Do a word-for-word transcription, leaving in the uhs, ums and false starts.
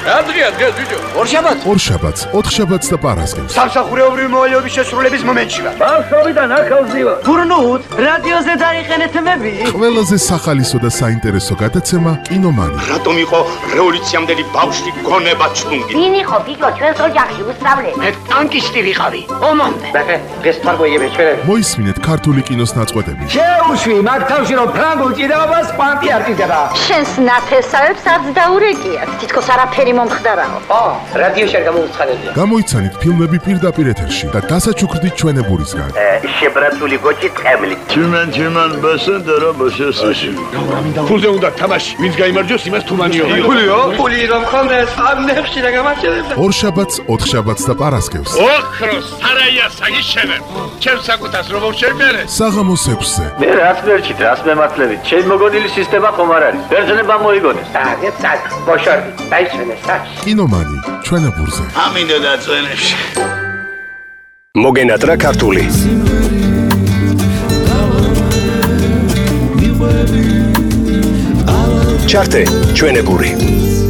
რა დღეა დღეს ბიჭო? ორშაბათს. ორშაბათს, ოთხშაბათს და პარასკევს. სამსახურეობრივი მოვალეობის შესრულების მომენტში ვარ. ბავშვობიდან ახალზევა. გურნუთ, რადიოზე დაიყენეთ მები. ყველაზე სახალისო და საინტერესო გადაცემა კინომანი. რატომ იყო რევოლუციამდელი ბავშვი გონება ჩუნგი? ვინ იყო ბიჭო ჩვენს ოჯახში უსწავლელი? მე ტანკისტი ვიყავი. ომამდე. ბახე, დღეს თარგოიები ჩვენ. მოისმინეთ ქართული კინოს ნაწყვეტები. შეუშვი მაგ თავში რომ ფრანგულ ჭიდაობას პანტი არ ჭიდდება. შენს ნათესავებს არც დაურეკიათ. თითქოს არაფერი მომხდარაო. ო, რადიოში არ გამოვცხადებია. გამოიცანით ფილმები პირდაპირ ეთერში და დასაჩუქრდით ჩვენებურისგან. შებრაცული გოჭი ტყემლი. Чиман чиман басендера басესაში. ფულზე უნდა თამაში. ვინც გაიმარჯვოს, იმას თუმანიო. ფულიო? ფული რომ ხონდეს, ამ ნებში და გამაჩერებს. ორშაბათს, ოთხშაბათს და პარასკევს. ოქროს სარაია საგიშენებ. ჩემ საკუთას რომ შევმერე. საღამოს ექვსზე. მე რაც ვერჩით, რას მემართლებით. ჩემ მოგონილი სისტემა ხომ არ არის. ბერძნება მოიგონეს. დაგეთ სად. ბოშორდი, დაიშვენეს საჩ. კინომანი, ჩვენებურზე. ამინდა დაწვენებში. მოგენატრა ქართული. ჩართე ჩვენებური.